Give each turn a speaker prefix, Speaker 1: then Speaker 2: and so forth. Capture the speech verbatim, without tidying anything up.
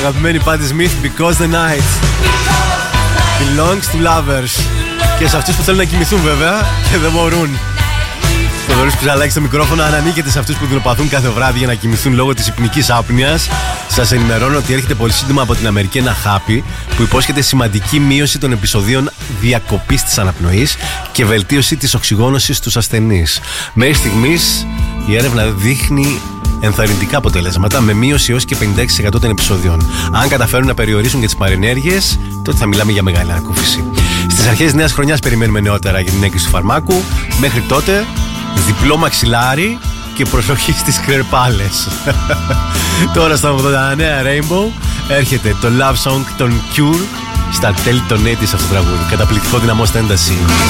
Speaker 1: αγαπημένη Patti Smith, Because the Night belongs to lovers. Και σε αυτούς που θέλουν να κοιμηθούν βέβαια και δεν μπορούν. Ο Θοδωρής Κουζαλάκης στο μικρόφωνο ανανίκεται σε αυτούς που δεινοπαθούν κάθε βράδυ για να κοιμηθούν λόγω της υπνικής άπνοιας. Σας ενημερώνω ότι έρχεται πολύ σύντομα από την Αμερική ένα χάπι που υπόσχεται σημαντική μείωση των επεισοδίων διακοπής της αναπνοής και βελτίωση της οξυγόνωσης στους ασθενείς. Μέχρι στιγμής η έρευνα δείχνει ενθαρρυντικά αποτελέσματα με μείωση έως και πενήντα έξι τοις εκατό των επεισοδιών. Αν καταφέρουν να περιορίσουν και τις παρενέργειες, τότε θα μιλάμε για μεγάλη ανακούφιση. Στις αρχές της νέας χρονιάς περιμένουμε νεότερα για την έγκριση του φαρμάκου. Μέχρι τότε, διπλό μαξιλάρι και προσοχή στις κρεπάλες. Τώρα στα ογδόντα εννέα Rainbow έρχεται το love song των Cure στα τέλη των ογδόντα αυτό το τραγούδι. Καταπληκτικό, δυναμώστε ένταση.